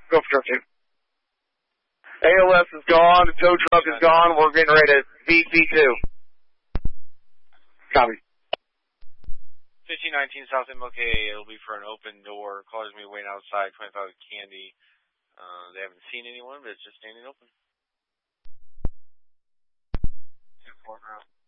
Go for truck 2. ALS is gone. The tow truck is gone. We're getting ready to VC2. Copy. 1519 South MLK, it'll be for an open door. Callers will be waiting outside, 25 Candy. They haven't seen anyone, but it's just standing open. 2-4 route.